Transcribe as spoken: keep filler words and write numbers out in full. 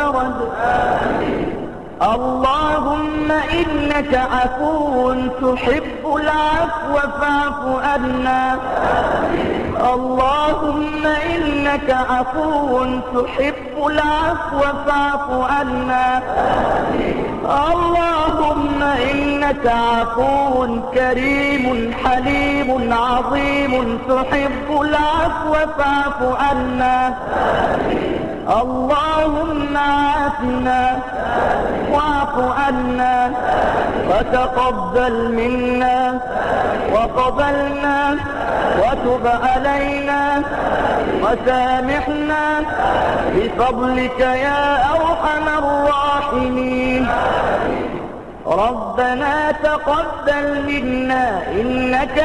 فرج. اللهم إنك عفو تحب العفو فاعف عنا. اللهم إنك عفو تحب العفو فاعف عنا. اللهم إنك عفو كريم حليم عظيم تحب العفو فاعف عنا. اللهم عافنا واعف عنا وتقبل منا وقبلنا وتب علينا وسامحنا بفضلك يا أرحم الراحمين. ربنا تقبل منا إنك